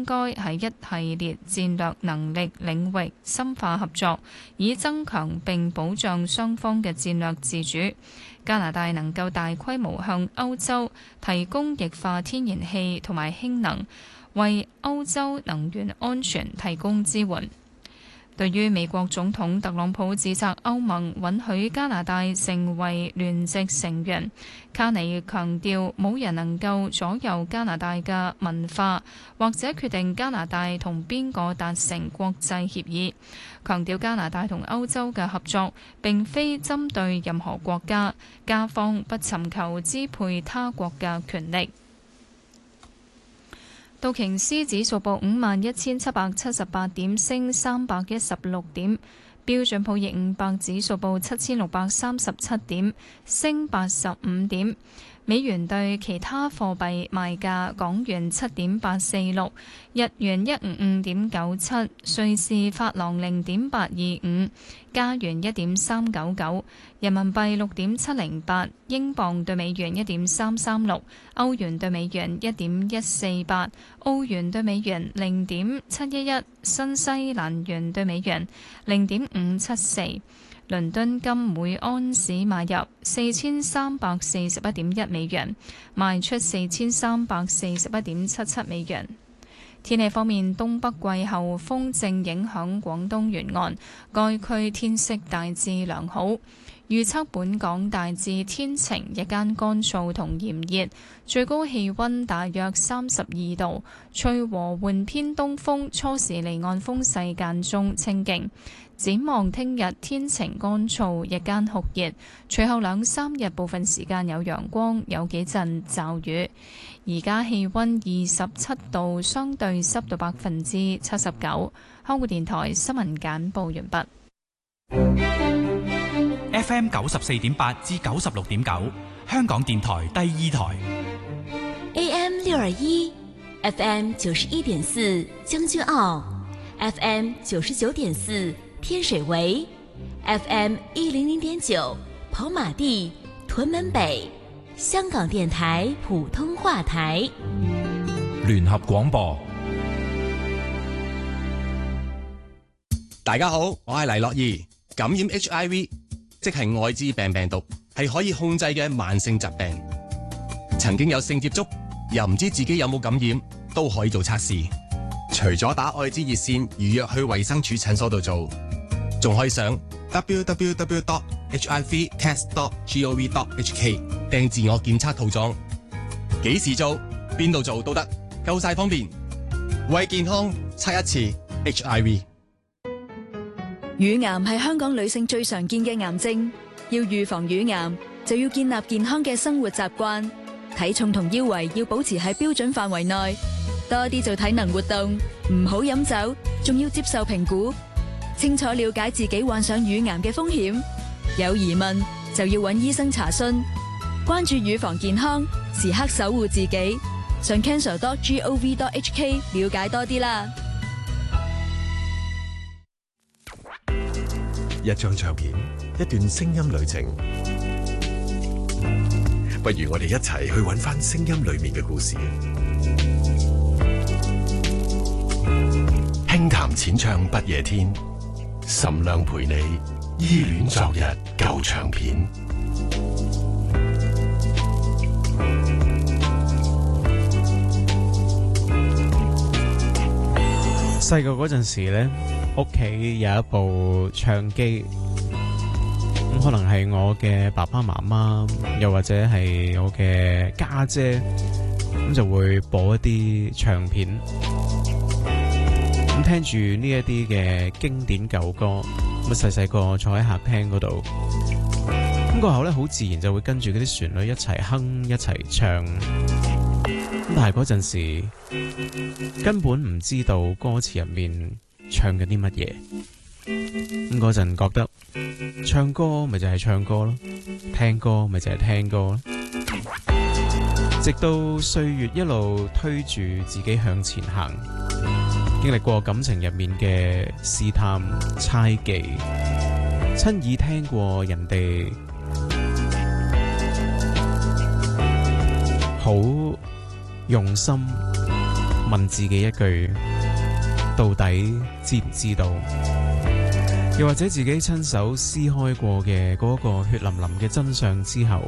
該喺一系列戰略能力領域深化合作，以增強並保障雙方嘅戰略自主。加拿大能夠大規模向歐洲提供液化天然氣同埋氫能，為歐洲能源安全提供支援。對於美國總統特朗普指責歐盟允許加拿大成為聯席成員，卡尼強調冇人能夠左右加拿大嘅文化，或者決定加拿大同邊個達成國際協議。強調加拿大同歐洲嘅合作並非針對任何國家，加方不尋求支配他國嘅權力。道瓊斯指數報51,778點，升316點；標準普爾500指數報7,637點，升85點。美元對其他貨幣賣價：港元7.846，日元155.97，瑞士法郎0.825，加元1.399，人民幣6.708，英鎊對美元1.336，歐元對美元1.148，澳元對美元0.711，新西蘭元對美元0.574。倫敦金每安士買入4341.1美元，賣出4341.77美元。天氣方面，東北季候風正影響廣東沿岸，該區天色大致良好。預測本港大致天晴，日間乾燥同炎熱，最高氣溫大約32度，吹和緩偏東風，初時離岸風勢間中清勁。展望聽日天晴乾燥，日間酷熱，隨後2-3日部分時間有陽光，有幾陣驟雨。而家氣溫27度，相對濕度79%。香港電台新聞簡報完畢。 FM 94.8至96.9，香港電台第2台。 AM 621 FM 91.4將軍澳 FM 99.4天水圍 FM 100.9跑馬地屯門北，香港電台普通話台。 聯合廣播。 大家好，我係黎樂怡。感染 HIV 即係愛滋病病毒，係可以控制嘅慢性疾病。曾經有性接觸又唔知自己有冇感染，都可以做測試。除咗打愛滋熱線預約去衛生署診所度做，仲可以上 www.hivtest.gov.hk 訂自我檢測套裝。幾時做邊度做都得，夠晒方便。為健康測一次 HIV。 乳癌係香港女性最常見嘅癌症，要預防乳癌就要建立健康嘅生活習慣，體重同腰圍要保持喺標準範圍內，多啲做體能活動，唔好飲酒，仲要接受評估，清楚了解自己患上乳癌嘅風險，有疑問就要揾醫生查詢，關注乳房健康，時刻守護自己，上 cancer.gov.hk 了解多啲啦。 一張唱片，一段聲音旅程，不如我哋一齊去揾返聲音裏面嘅故事。輕談淺唱不夜天，岑亮陪你依戀昨日舊唱片。 細個嗰陣時呢，屋企有一部唱機，咁可能係我嘅爸爸媽媽，又或者係我嘅家姐，咁就會播一啲唱片，咁聽住呢一啲嘅經典舊歌，咁細細個坐喺客廳嗰度，咁過後呢，好自然就會跟住嗰啲旋律一齊哼一齊唱。但係嗰陣時根本唔知道歌詞入面唱緊啲乜嘢，咁嗰陣覺得唱歌咪就係唱歌咯，聽歌咪就係聽歌咯。直到歲月一路推住自己向前行，經歷過感情入面嘅試探、猜忌，親耳聽過人哋好用心、 問自己一句，到底知唔知道？又或者自己親手撕開過嘅嗰個血淋淋嘅真相之後，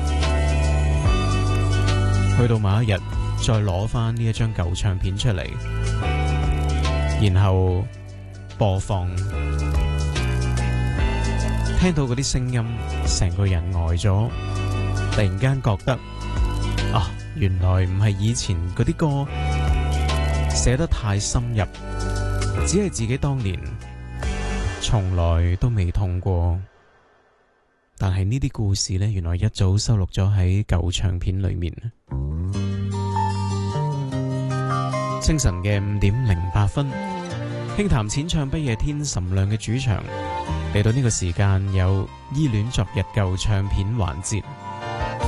去到某一日再攞翻呢一張舊唱片出嚟，然後播放，聽到嗰啲聲音，成個人呆咗，突然間覺得啊，原來唔係以前嗰啲歌寫得太深入，只係自己當年從來都未痛過，但係呢啲故事呢，原來一早收錄咗喺舊唱片裏面。清晨嘅5:08，輕談淺唱不夜天，岑亮嘅主場嚟到呢個時間，有依戀昨日舊唱片環節。